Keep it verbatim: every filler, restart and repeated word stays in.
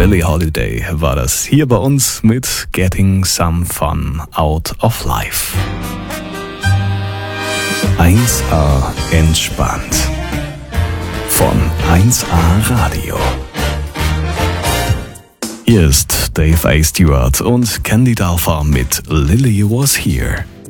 Billie Holiday war das hier bei uns mit Getting Some Fun Out of Life. eins A entspannt. Von eins A Radio. Hier ist Dave A. Stewart und Candy Dalfa mit Lily Was Here.